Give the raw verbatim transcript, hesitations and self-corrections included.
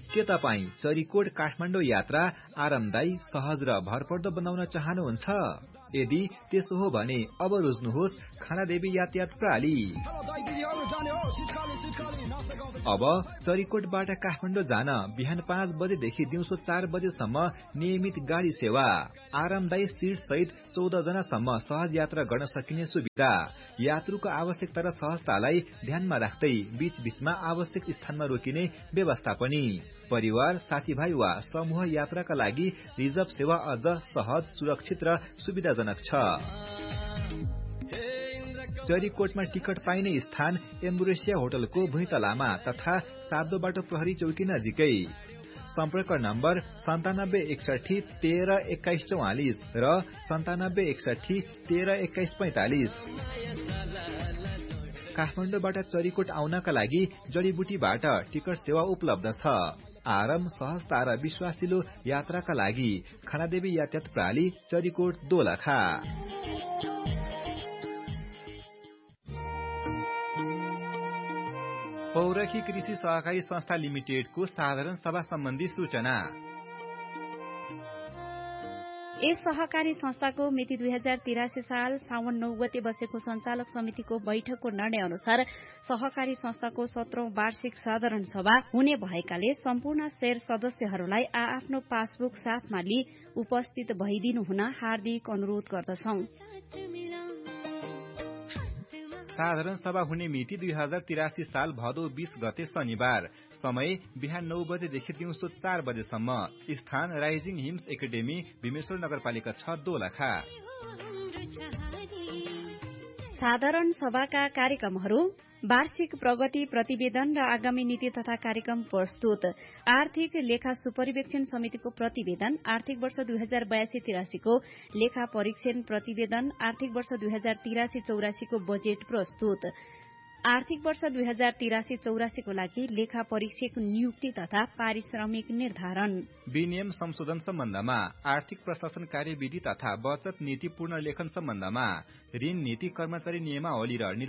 के तपाईँ चरीकोट काठमाडौँ यात्रा आरामदायी, सहज र भरपर्दो बनाउन चाहनुहुन्छ? यदि त्यसो हो भने अब रोज्नुहोस् खानादेवी यातायात प्रणाली। अब चरीकोटबाट काठमाडौँ जान बिहान पाँच बजेदेखि दिउँसो चार बजेसम्म नियमित गाडी सेवा, आरामदायी सीट सहित चौध जनासम्म सहज यात्रा गर्न सकिने सुविधा, यात्रुको आवश्यकता र सहजतालाई ध्यानमा राख्दै बीच बीचमा आवश्यक स्थानमा रोकिने व्यवस्था पनि। परिवार, साथीभाइ वा समूह यात्राका लागि रिजर्भ सेवा अझ सहज, सुरक्षित र सुविधाजनक छ। चरीकोटमा टिकट पाइने स्थान एम्बुरेसिया होटलको भुइँतलामा तथा सातो बाटो प्रहरी चौकी नजिकै। सम्पर्क नम्बर सन्तानब्बे एकसठी तेह्र एक्काइस चौवालिस र सन्तानब्बे एकसठी तेह्र एक्काइस पैंतालिस। काठमाडौँबाट चरीकोट आउनका लागि जडीबुटीबाट टिकट सेवा उपलब्ध छ। आराम, सहजता र विश्वासिलो यात्राका लागि खानादेवी यातायात प्रणाली, चरीकोट दोलखा। पौरखी कृषि सहकारी संस्था लिमिटेडको साधारण सभा सम्बन्धी सूचना। यस सहकारी संस्थाको मिति दुई हजार तिरासी साल साउन नौ गते बसेको संचालक समितिको बैठकको निर्णय अनुसार सहकारी संस्थाको सत्रौं वार्षिक साधारण सभा हुने भएकाले सम्पूर्ण शेयर सदस्यहरूलाई आआफ्नो पासबुक साथमा लिई उपस्थित भइदिनु हुन हार्दिक अनुरोध गर्दछौं। साधारण सभा हुने मिति दुई हजार तिरासी साल भदौ बीस गते शनिबार। समय बिहान नौ बजेदेखि दिउँसो चार बजेसम्म। स्थान राइजिङ हिम्स एकाडेमी, भीमेश्वर नगरपालिका छ, दोलखा। साधारण सभाका कार्यक्रमहरू: वार्षिक प्रगति प्रतिवेदन र आगामी नीति तथा कार्यक्रम प्रस्तुत, आर्थिक लेखा सुपरिवेक्षण समितिको प्रतिवेदन, आर्थिक वर्ष दुई हजार बयासी तिरासीको लेखा परीक्षण प्रतिवेदन, आर्थिक वर्ष दुई हजार तिरासी चौरासीको बजेट प्रस्तुत, आर्थिक वर्ष दुई हजार तिरासी चौरासीको लागि लेखा परीक्षक नियुक्ति तथा पारिश्रमिक निर्धारण, विनियम संशोधन सम्बन्धमा, आर्थिक प्रशासन कार्यविधि तथा बचत नीति पूर्ण लेखन सम्बन्धमा, ऋण नीति, कर्मचारी नियमावली र